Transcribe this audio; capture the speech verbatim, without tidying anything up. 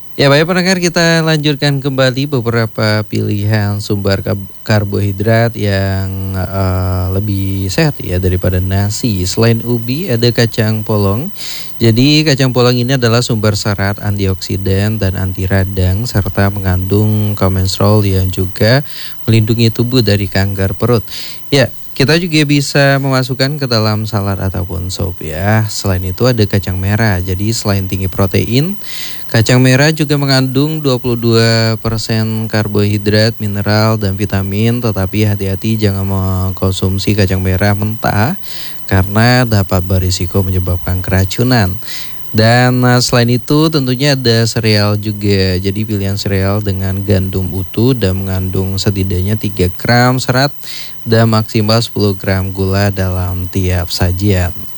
Ya baik pendengar, kita lanjutkan kembali beberapa pilihan sumber kab- karbohidrat yang eh, lebih sehat ya daripada nasi. Selain ubi ada kacang polong. Jadi kacang polong ini adalah sumber serat antioksidan dan anti radang serta mengandung kolesterol yang juga melindungi tubuh dari kanker perut. Ya, kita juga bisa memasukkan ke dalam salad ataupun sup ya. Selain itu ada kacang merah. Jadi selain tinggi protein, kacang merah juga mengandung dua puluh dua persen karbohidrat, mineral, dan vitamin. Tetapi hati-hati jangan mengkonsumsi kacang merah mentah karena dapat berisiko menyebabkan keracunan. Dan uh, selain itu tentunya ada sereal juga. Jadi pilihan sereal dengan gandum utuh dan mengandung setidaknya tiga gram serat dan maksimal sepuluh gram gula dalam tiap sajian.